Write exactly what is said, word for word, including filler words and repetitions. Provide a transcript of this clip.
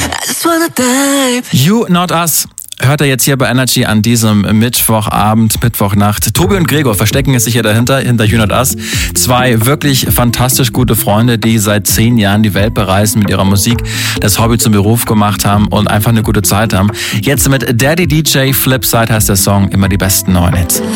You Not Us hört er jetzt hier bei Energy an diesem Mittwochabend, Mittwochnacht. Tobi und Gregor verstecken es sich hier dahinter, hinter You Not Us. Zwei wirklich fantastisch gute Freunde, die seit zehn Jahren die Welt bereisen mit ihrer Musik, das Hobby zum Beruf gemacht haben und einfach eine gute Zeit haben. Jetzt mit Daddy D J Flipside heißt der Song, immer die besten neuen Hits.